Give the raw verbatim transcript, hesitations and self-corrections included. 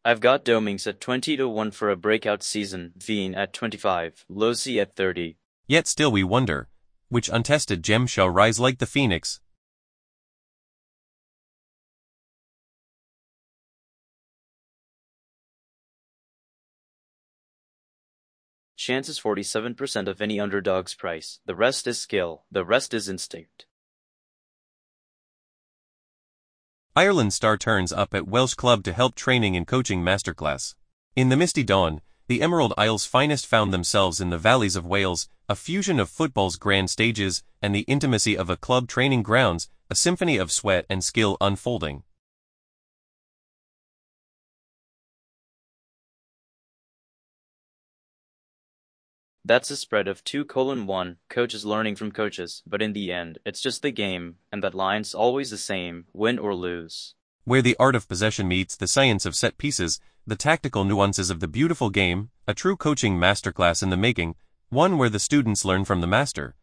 I've got Domings at twenty to one for a breakout season, Veen at twenty-five, Losi at thirty. Yet still we wonder, which untested gem shall rise like the phoenix? Chance is forty-seven percent of any underdog's price. The rest is skill, the rest is instinct. Ireland star turns up at Welsh club to help training and coaching masterclass. In the misty dawn, the Emerald Isle's finest found themselves in the valleys of Wales, a fusion of football's grand stages and the intimacy of a club training grounds, a symphony of sweat and skill unfolding. That's a spread of two colon one, coaches learning from coaches, but in the end, it's just the game, and that line's always the same, win or lose. Where the art of possession meets the science of set pieces, the tactical nuances of the beautiful game, a true coaching masterclass in the making, one where the students learn from the master.